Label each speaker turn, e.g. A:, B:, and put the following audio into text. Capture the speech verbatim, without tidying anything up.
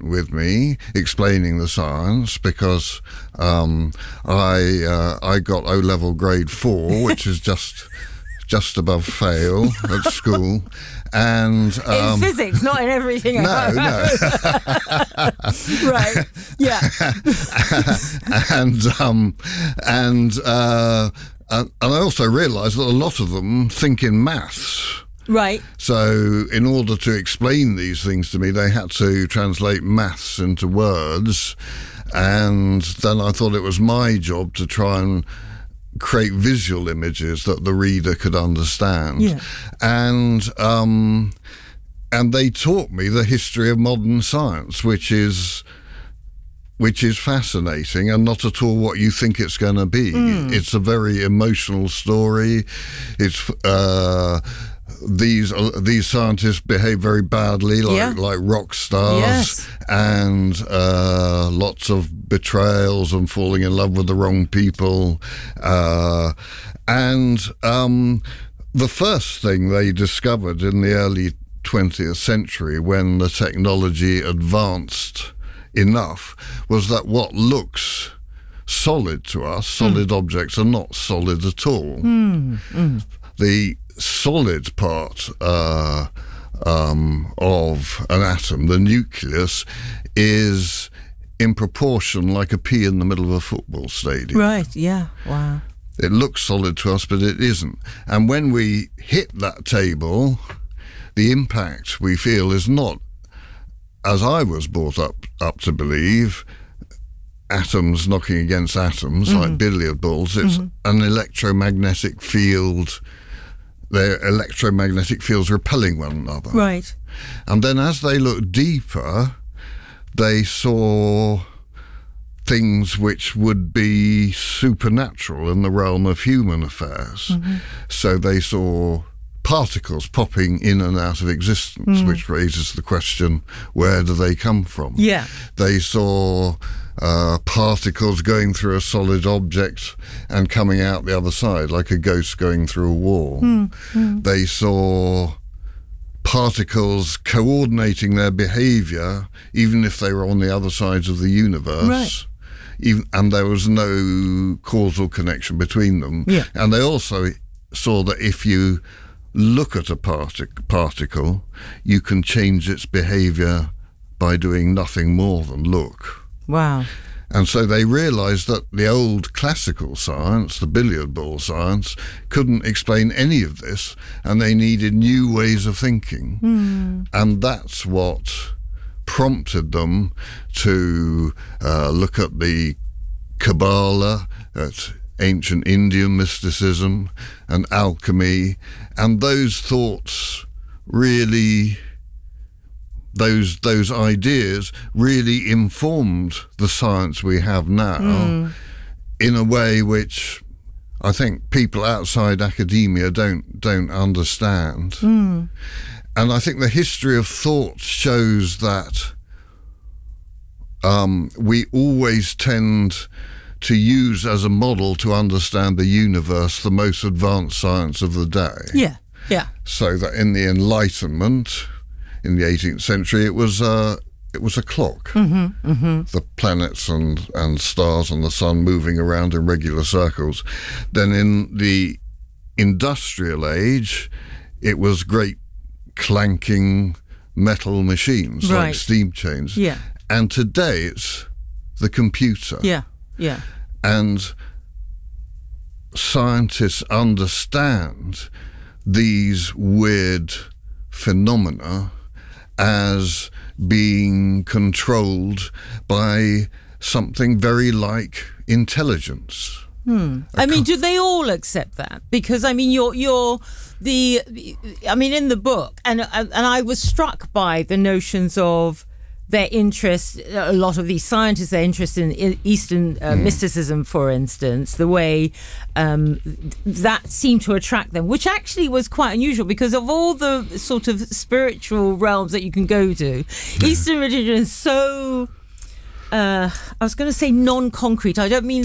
A: with me explaining the science because um, I uh, I got O-level grade four, which is just just above fail at school, and um,
B: in physics, not in everything else.
A: No, no.
B: Right. Yeah.
A: and um, and uh, and I also realised that a lot of them think in maths.
B: Right.
A: So in order to explain these things to me, they had to translate maths into words. And then I thought it was my job to try and create visual images that the reader could understand.
B: Yeah.
A: And um, and they taught me the history of modern science, which is which is fascinating and not at all what you think it's going to be. Mm. It's a very emotional story. It's uh, these uh, these scientists behave very badly, like
B: yeah.
A: like rock stars,
B: yes.
A: and uh, lots of betrayals and falling in love with the wrong people. Uh, and um, the first thing they discovered in the early twentieth century, when the technology advanced enough, was that what looks solid to us, solid mm. objects, are not solid at all.
B: Mm. Mm.
A: The solid part uh, um, of an atom, the nucleus, is in proportion like a pea in the middle of a football stadium.
B: Right, yeah, wow.
A: It looks solid to us, but it isn't. And when we hit that table, the impact we feel is not, as I was brought up, up to believe, atoms knocking against atoms, mm-hmm. like billiard balls. It's mm-hmm. an electromagnetic field. Their electromagnetic fields repelling one another.
B: Right.
A: And then as they looked deeper, they saw things which would be supernatural in the realm of human affairs. Mm-hmm. So they saw particles popping in and out of existence, mm. which raises the question, where do they come from?
B: Yeah.
A: They saw uh, particles going through a solid object and coming out the other side, like a ghost going through a wall. Mm. Mm. They saw particles coordinating their behaviour, even if they were on the other sides of the universe.
B: Right.
A: Even, and there was no causal connection between them.
B: Yeah.
A: And they also saw that if you look at a partic- particle, you can change its behaviour by doing nothing more than look.
B: Wow.
A: And so they realised that the old classical science, the billiard ball science, couldn't explain any of this, and they needed new ways of thinking. Mm. And that's what prompted them to uh, look at the Kabbalah, at ancient Indian mysticism and alchemy, and those thoughts really, those those ideas really informed the science we have now mm. in a way which I think people outside academia don't don't understand. Mm. And I think the history of thought shows that um, we always tend to use as a model to understand the universe the most advanced science of the day.
B: Yeah, yeah.
A: So that in the Enlightenment, in the eighteenth century, it was uh, it was a clock. Mm-hmm, mm-hmm. The planets and, and stars and the sun moving around in regular circles. Then in the Industrial Age, it was great clanking metal machines
B: right.
A: like steam chains.
B: Yeah.
A: And today it's the computer.
B: Yeah. Yeah.
A: And scientists understand these weird phenomena as being controlled by something very like intelligence.
B: Hmm. I mean, do they all accept that? Because I mean, you're you're the. I mean, in the book, and and I was struck by the notions of their interest, a lot of these scientists, their interest in Eastern uh, mm. mysticism, for instance, the way um, that seemed to attract them, which actually was quite unusual because of all the sort of spiritual realms that you can go to, yeah. Eastern religion is so, uh, I was going to say non-concrete. I don't mean